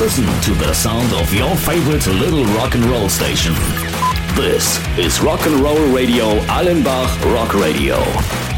listen to the sound of your favorite little rock and roll station. This is Rock and Roll Radio Allenbach Rock Radio.